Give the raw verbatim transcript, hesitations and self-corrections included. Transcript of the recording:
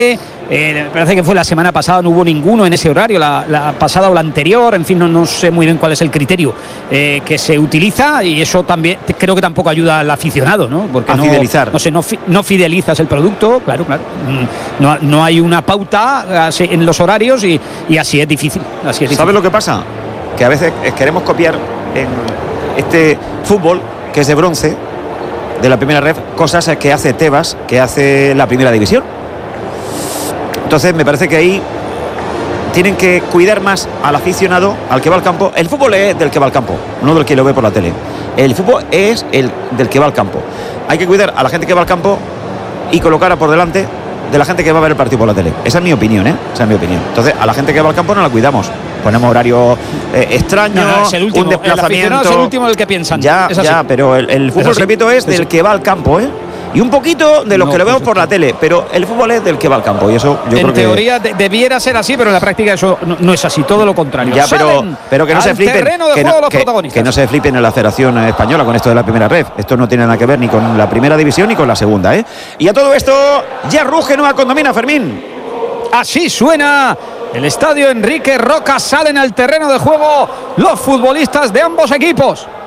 Eh, me parece que fue la semana pasada, no hubo ninguno en ese horario, la, la pasada o la anterior, en fin, no, no sé muy bien cuál es el criterio eh, que se utiliza, y eso también creo que tampoco ayuda al aficionado, ¿no? Porque a no, fidelizar. No sé, no, fi, no fidelizas el producto, claro, claro. No, no hay una pauta así, en los horarios y, y así es difícil. Así es difícil. ¿Sabes lo que pasa? Que a veces queremos copiar en este fútbol que es de bronce, de la primera ref, cosas que hace Tebas, que hace la primera división. Entonces me parece que ahí tienen que cuidar más al aficionado, al que va al campo. El fútbol es del que va al campo, no del que lo ve por la tele. El fútbol es el del que va al campo. Hay que cuidar a la gente que va al campo y colocarla por delante de la gente que va a ver el partido por la tele. Esa es mi opinión, ¿eh? Esa es mi opinión. Entonces, a la gente que va al campo no la cuidamos. Ponemos horario eh, extraño, no, no, es el último, un desplazamiento. El es el último del que piensan. Ya, ya, pero el, el fútbol, repito, es del que va al campo, ¿eh? Y un poquito de los no, que lo vemos por la tele, pero el fútbol es del que va al campo, y eso yo en creo que... teoría de, debiera ser así, pero en la práctica eso no, no es así, todo lo contrario. Ya, pero, pero que no se flipen, que no, que, que no se flipen en la Federación Española con esto de la primera red. Esto no tiene nada que ver ni con la primera división ni con la segunda, ¿eh? Y a todo esto, ya ruge Nueva Condomina, Fermín. Así suena el estadio Enrique Roca, salen al terreno de juego los futbolistas de ambos equipos.